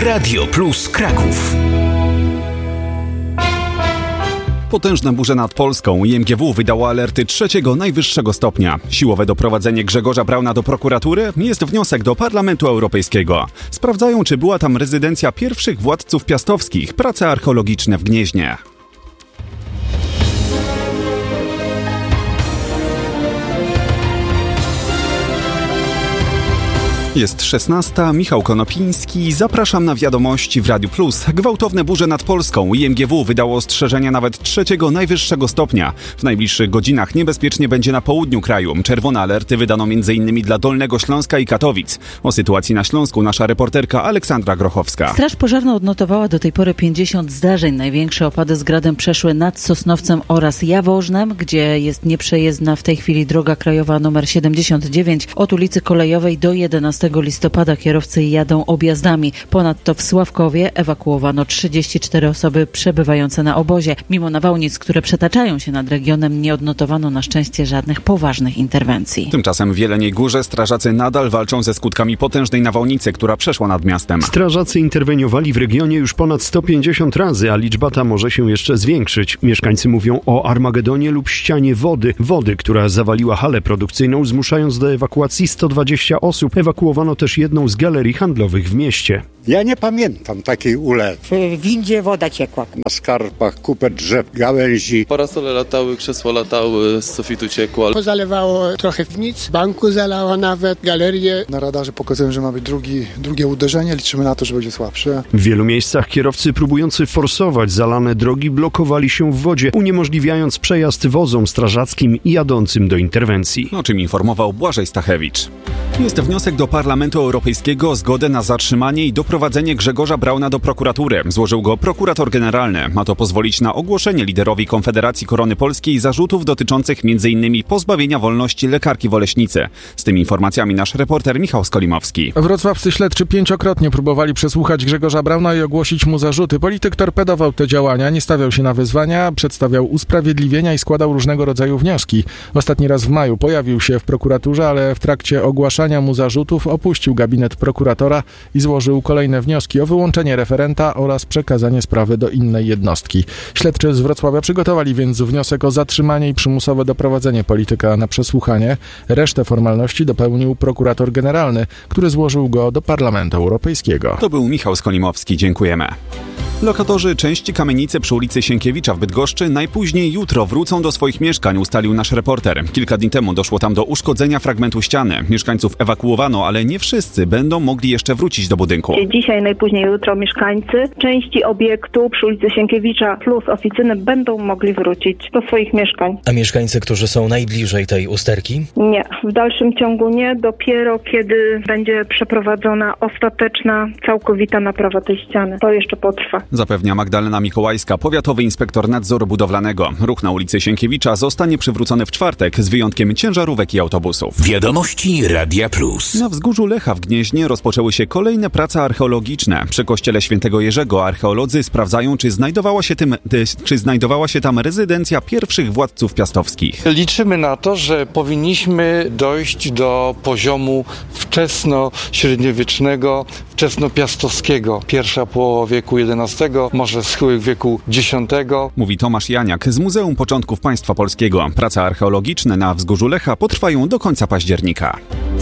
Radio Plus Kraków. Potężne burze nad Polską. IMGW wydało alerty 3. najwyższego stopnia. Siłowe doprowadzenie Grzegorza Brauna do prokuratury jest wniosek do Parlamentu Europejskiego. Sprawdzają, czy była tam rezydencja pierwszych władców piastowskich, prace archeologiczne w Gnieźnie. Jest 16. Michał Konopiński. Zapraszam na wiadomości w Radiu Plus. Gwałtowne burze nad Polską. IMGW wydało ostrzeżenia nawet 3. najwyższego stopnia. W najbliższych godzinach niebezpiecznie będzie na południu kraju. Czerwone alerty wydano m.in. dla Dolnego Śląska i Katowic. O sytuacji na Śląsku nasza reporterka Aleksandra Grochowska. Straż Pożarna odnotowała do tej pory 50 zdarzeń. Największe opady z gradem przeszły nad Sosnowcem oraz Jaworznem, gdzie jest nieprzejezdna w tej chwili droga krajowa nr 79 od ulicy Kolejowej do 11 listopada. Kierowcy jadą objazdami. Ponadto w Sławkowie ewakuowano 34 osoby przebywające na obozie. Mimo nawałnic, które przetaczają się nad regionem, nie odnotowano na szczęście żadnych poważnych interwencji. Tymczasem w Jeleniej Górze strażacy nadal walczą ze skutkami potężnej nawałnicy, która przeszła nad miastem. Strażacy interweniowali w regionie już ponad 150 razy, a liczba ta może się jeszcze zwiększyć. Mieszkańcy mówią o Armagedonie lub ścianie wody, która zawaliła halę produkcyjną, zmuszając do ewakuacji 120 osób. Ewakuowano też jedną z galerii handlowych w mieście. Ja nie pamiętam takiej ulewy. W windzie woda ciekła. Na skarpach kupę drzew, gałęzi. Parasole latały, krzesła latały, z sufitu ciekło. Zalewało trochę nic, banku zalało nawet, galerię. Na radarze pokazują, że ma być drugie uderzenie. Liczymy na to, że będzie słabsze. W wielu miejscach kierowcy próbujący forsować zalane drogi blokowali się w wodzie, uniemożliwiając przejazd wozom strażackim i jadącym do interwencji. O czym informował Błażej Stachewicz. Jest wniosek do Parlamentu Europejskiego o zgodę na zatrzymanie i doprowadzenie Grzegorza Brauna do prokuratury. Złożył go prokurator generalny. Ma to pozwolić na ogłoszenie liderowi Konfederacji Korony Polskiej zarzutów dotyczących m.in. pozbawienia wolności lekarki w Oleśnicy. Z tymi informacjami nasz reporter Michał Skolimowski. Wrocławscy śledczy 5-krotnie próbowali przesłuchać Grzegorza Brauna i ogłosić mu zarzuty. Polityk torpedował te działania, nie stawiał się na wyzwania, przedstawiał usprawiedliwienia i składał różnego rodzaju wnioski. Ostatni raz w maju pojawił się w prokuraturze, ale w trakcie ogłaszania mu zarzutów opuścił gabinet prokuratora i złożył kolejne wnioski o wyłączenie referenta oraz przekazanie sprawy do innej jednostki. Śledczy z Wrocławia przygotowali więc wniosek o zatrzymanie i przymusowe doprowadzenie polityka na przesłuchanie. Resztę formalności dopełnił prokurator generalny, który złożył go do Parlamentu Europejskiego. To był Michał Skolimowski. Dziękujemy. Lokatorzy części kamienicy przy ulicy Sienkiewicza w Bydgoszczy najpóźniej jutro wrócą do swoich mieszkań, ustalił nasz reporter. Kilka dni temu doszło tam do uszkodzenia fragmentu ściany. Mieszkańców ewakuowano, ale nie wszyscy będą mogli jeszcze wrócić do budynku. Dzisiaj, najpóźniej jutro mieszkańcy części obiektu przy ulicy Sienkiewicza plus oficyny będą mogli wrócić do swoich mieszkań. A mieszkańcy, którzy są najbliżej tej usterki? Nie, w dalszym ciągu nie. Dopiero kiedy będzie przeprowadzona ostateczna, całkowita naprawa tej ściany. To jeszcze potrwa. Zapewnia Magdalena Mikołajska, powiatowy inspektor nadzoru budowlanego. Ruch na ulicy Sienkiewicza zostanie przywrócony w czwartek z wyjątkiem ciężarówek i autobusów. Wiadomości Radia Plus. Na wzgórzu Lecha w Gnieźnie rozpoczęły się kolejne prace archeologiczne. Przy kościele Świętego Jerzego archeolodzy sprawdzają, czy znajdowała się tam rezydencja pierwszych władców piastowskich. Liczymy na to, że powinniśmy dojść do poziomu wczesno-średniowiecznego, wczesnopiastowskiego. Pierwsza połowa wieku XI, może schyłek wieku X. Mówi Tomasz Janiak z Muzeum Początków Państwa Polskiego. Prace archeologiczne na wzgórzu Lecha potrwają do końca października.